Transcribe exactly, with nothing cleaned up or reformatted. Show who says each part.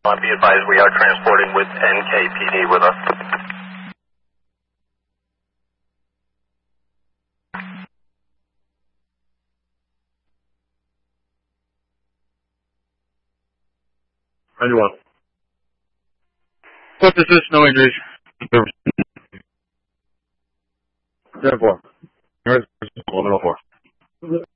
Speaker 1: Uh, be advised we are transporting with N K P D with us.
Speaker 2: ninety-one.
Speaker 3: What is this? No injuries.
Speaker 2: ten four. Here's one oh four.